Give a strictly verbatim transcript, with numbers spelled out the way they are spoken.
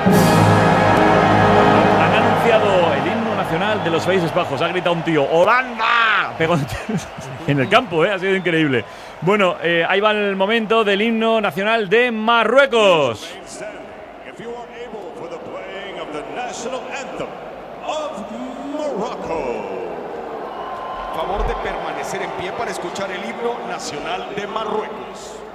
Han anunciado el himno nacional de los Países Bajos. Ha gritado un tío, ¡Holanda! Pegó en el campo, ¿eh? Ha sido increíble. Bueno, eh, ahí va el momento del himno nacional de Marruecos. Favor de permanecer en pie para escuchar el himno nacional de Marruecos.